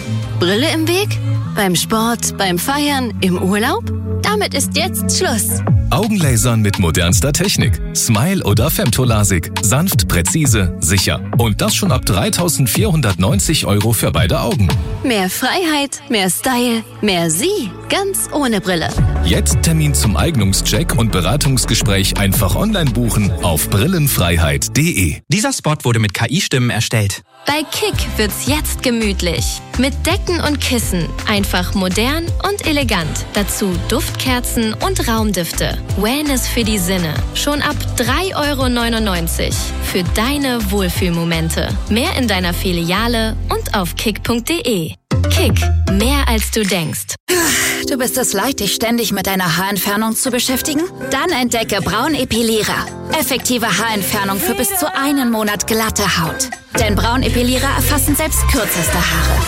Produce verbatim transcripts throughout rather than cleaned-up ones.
Brille im Weg? Beim Sport, beim Feiern, im Urlaub? Damit ist jetzt Schluss. Augenlasern mit modernster Technik. Smile oder Femtolasik. Sanft, präzise, sicher. Und das schon ab dreitausendvierhundertneunzig Euro für beide Augen. Mehr Freiheit, mehr Style, mehr Sie. Ganz ohne Brille. Jetzt Termin zum Eignungscheck und Beratungsgespräch einfach online buchen auf brillenfreiheit punkt de. Dieser Spot wurde mit K I-Stimmen erstellt. Bei Kick wird's jetzt gemütlich. Mit Decken und Kissen. Einfach modern und elegant. Dazu Duftkerzen und Raumdüfte. Wellness für die Sinne. Schon ab drei Euro neunundneunzig. Für deine Wohlfühlmomente. Mehr in deiner Filiale und auf kick punkt de. Kick. Mehr als du denkst. Du bist es leid, dich ständig mit deiner Haarentfernung zu beschäftigen? Dann entdecke Braun Epilierer. Effektive Haarentfernung für bis zu einen Monat glatte Haut. Denn Braun Epilierer erfassen selbst kürzeste Haare.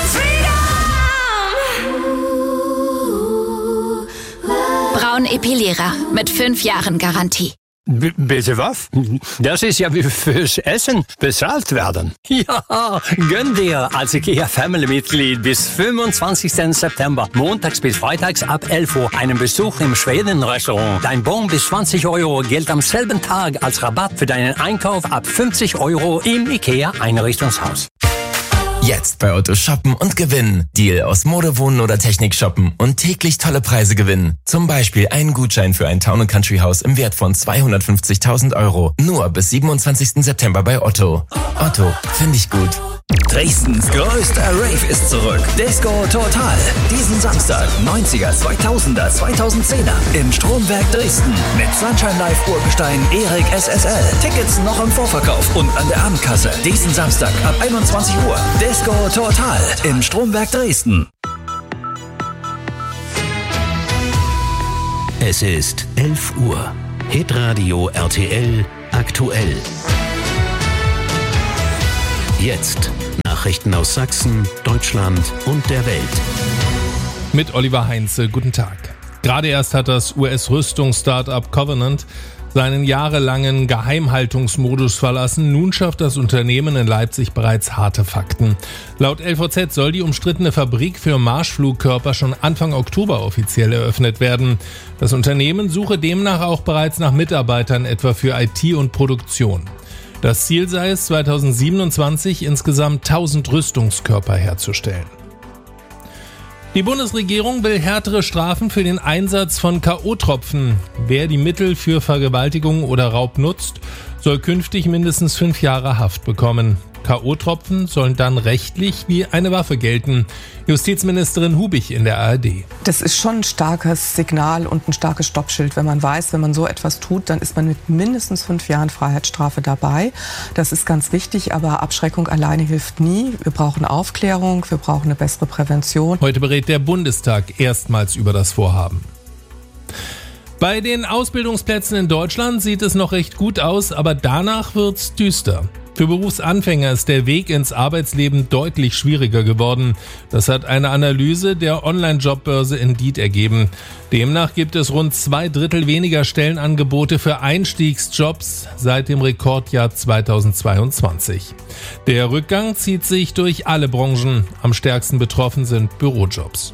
Braun Epilierer mit fünf Jahren Garantie. B- bitte was? Das ist ja wie fürs Essen bezahlt werden. Ja, gönn dir als IKEA-Family-Mitglied bis fünfundzwanzigsten September, montags bis freitags ab elf Uhr, einen Besuch im Schweden-Restaurant. Dein Bon bis zwanzig Euro gilt am selben Tag als Rabatt für deinen Einkauf ab fünfzig Euro im IKEA-Einrichtungshaus. Jetzt bei Otto shoppen und gewinnen. Deal aus Mode, Wohnen oder Technik shoppen und täglich tolle Preise gewinnen. Zum Beispiel einen Gutschein für ein Town and Country Haus im Wert von zweihundertfünfzigtausend Euro. Nur bis siebenundzwanzigsten September bei Otto. Otto, finde ich gut. Dresdens größter Rave ist zurück. Disco Total. Diesen Samstag, neunziger, zweitausender, zweitausendzehner im Stromwerk Dresden. Mit Sunshine Live Urgestein, Erik S S L. Tickets noch im Vorverkauf und an der Abendkasse. Diesen Samstag ab einundzwanzig Uhr. Disco Total im Stromwerk Dresden. Es ist elf Uhr. Hitradio R T L aktuell. Jetzt Nachrichten aus Sachsen, Deutschland und der Welt. Mit Oliver Heinze, guten Tag. Gerade erst hat das U S-Rüstungs-Startup Covenant seinen jahrelangen Geheimhaltungsmodus verlassen. Nun schafft das Unternehmen in Leipzig bereits harte Fakten. Laut L V Z soll die umstrittene Fabrik für Marschflugkörper schon Anfang Oktober offiziell eröffnet werden. Das Unternehmen suche demnach auch bereits nach Mitarbeitern, etwa für I T und Produktion. Das Ziel sei es, zweitausendsiebenundzwanzig insgesamt tausend Rüstungskörper herzustellen. Die Bundesregierung will härtere Strafen für den Einsatz von K O-Tropfen. Wer die Mittel für Vergewaltigung oder Raub nutzt, soll künftig mindestens fünf Jahre Haft bekommen. K O-Tropfen sollen dann rechtlich wie eine Waffe gelten. Justizministerin Hubich in der A R D. Das ist schon ein starkes Signal und ein starkes Stoppschild, wenn man weiß, wenn man so etwas tut, dann ist man mit mindestens fünf Jahren Freiheitsstrafe dabei. Das ist ganz wichtig, aber Abschreckung alleine hilft nie. Wir brauchen Aufklärung, wir brauchen eine bessere Prävention. Heute berät der Bundestag erstmals über das Vorhaben. Bei den Ausbildungsplätzen in Deutschland sieht es noch recht gut aus, aber danach wird's düster. Für Berufsanfänger ist der Weg ins Arbeitsleben deutlich schwieriger geworden. Das hat eine Analyse der Online-Jobbörse Indeed ergeben. Demnach gibt es rund zwei Drittel weniger Stellenangebote für Einstiegsjobs seit dem Rekordjahr zweitausendzweiundzwanzig. Der Rückgang zieht sich durch alle Branchen. Am stärksten betroffen sind Bürojobs.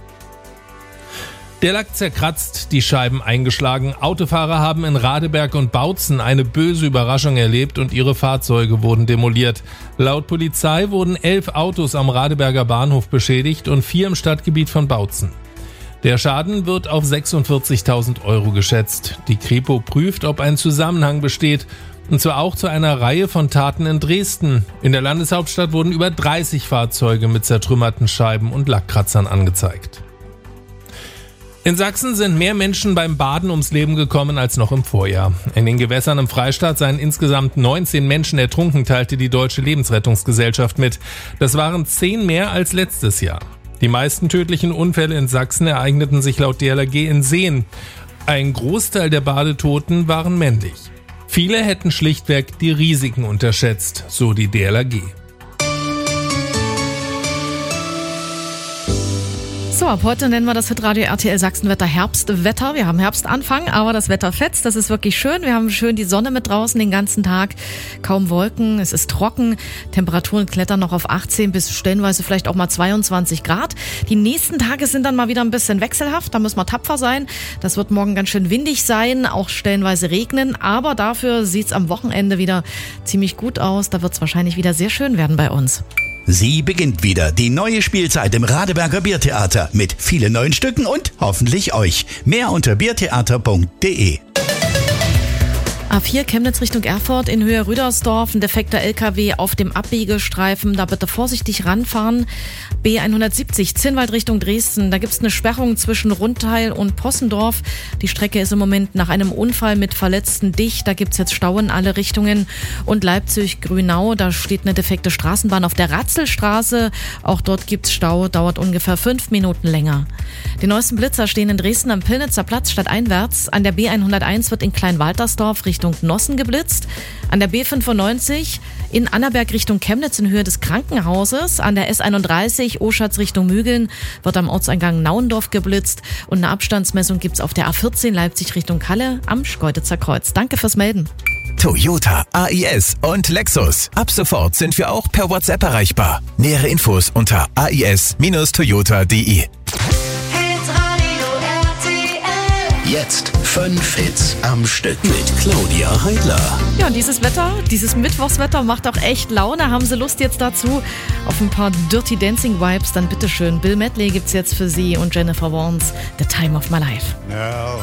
Der Lack zerkratzt, die Scheiben eingeschlagen. Autofahrer haben in Radeberg und Bautzen eine böse Überraschung erlebt und ihre Fahrzeuge wurden demoliert. Laut Polizei wurden elf Autos am Radeberger Bahnhof beschädigt und vier im Stadtgebiet von Bautzen. Der Schaden wird auf sechsundvierzigtausend Euro geschätzt. Die Kripo prüft, ob ein Zusammenhang besteht. Und zwar auch zu einer Reihe von Taten in Dresden. In der Landeshauptstadt wurden über dreißig Fahrzeuge mit zertrümmerten Scheiben und Lackkratzern angezeigt. In Sachsen sind mehr Menschen beim Baden ums Leben gekommen als noch im Vorjahr. In den Gewässern im Freistaat seien insgesamt neunzehn Menschen ertrunken, teilte die Deutsche Lebensrettungsgesellschaft mit. Das waren zehn mehr als letztes Jahr. Die meisten tödlichen Unfälle in Sachsen ereigneten sich laut D L R G in Seen. Ein Großteil der Badetoten waren männlich. Viele hätten schlichtweg die Risiken unterschätzt, so die D L R G. So, ab heute nennen wir das Hitradio R T L Sachsenwetter Herbstwetter. Wir haben Herbstanfang, aber das Wetter fetzt. Das ist wirklich schön. Wir haben schön die Sonne mit draußen den ganzen Tag. Kaum Wolken, es ist trocken. Temperaturen klettern noch auf achtzehn bis stellenweise vielleicht auch mal zweiundzwanzig Grad. Die nächsten Tage sind dann mal wieder ein bisschen wechselhaft. Da müssen wir tapfer sein. Das wird morgen ganz schön windig sein, auch stellenweise regnen. Aber dafür sieht's am Wochenende wieder ziemlich gut aus. Da wird's wahrscheinlich wieder sehr schön werden bei uns. Sie beginnt wieder, die neue Spielzeit im Radeberger Biertheater mit vielen neuen Stücken und hoffentlich euch. Mehr unter biertheater punkt de. A vier Chemnitz Richtung Erfurt in Höhe Rüdersdorf, ein defekter L K W auf dem Abbiegestreifen, da bitte vorsichtig ranfahren. B hundertsiebzig Zinnwald Richtung Dresden, da gibt's eine Sperrung zwischen Rundteil und Possendorf. Die Strecke ist im Moment nach einem Unfall mit Verletzten dicht, da gibt's jetzt Stau in alle Richtungen. Und Leipzig-Grünau, da steht eine defekte Straßenbahn auf der Ratzelstraße, auch dort gibt's Stau, dauert ungefähr fünf Minuten länger. Die neuesten Blitzer stehen in Dresden am Pillnitzer Platz stadteinwärts. An der B hunderteins wird in Kleinwaltersdorf Richtung Nossen geblitzt. An der B fünfundneunzig in Annaberg Richtung Chemnitz in Höhe des Krankenhauses. An der S einunddreißig Oschatz Richtung Mügeln wird am Ortseingang Nauendorf geblitzt. Und eine Abstandsmessung gibt's auf der A vierzehn Leipzig Richtung Kalle am Schkeuditzer Kreuz. Danke fürs Melden. Toyota, A I S und Lexus. Ab sofort sind wir auch per WhatsApp erreichbar. Nähere Infos unter a i s Bindestrich toyota punkt de. Jetzt fünf Hits am Stück mit Claudia Heidler. Ja, und dieses Wetter, dieses Mittwochswetter macht auch echt Laune. Haben Sie Lust jetzt dazu auf ein paar Dirty Dancing Vibes? Dann bitteschön. Bill Medley gibt's jetzt für Sie und Jennifer Warnes, The Time of My Life. Now